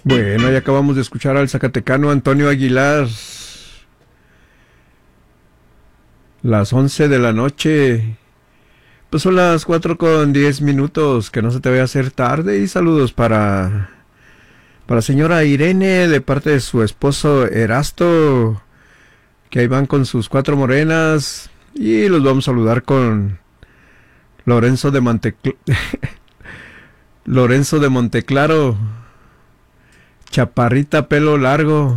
Bueno, ya acabamos de escuchar al zacatecano Antonio Aguilar. Las 11 de la noche. Pues son las 4:10. Que no se te vaya a hacer tarde. Y saludos para señora Irene de parte de su esposo Erasto. Que ahí van con sus 4 morenas. Y los vamos a saludar con Lorenzo de Lorenzo de Monteclaro. Chaparrita, pelo largo.